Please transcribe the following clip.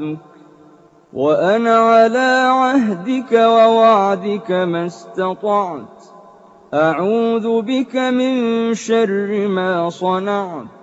وأنا على عهدك ووعدك ما استطعت أعوذ بك من شر ما صنعت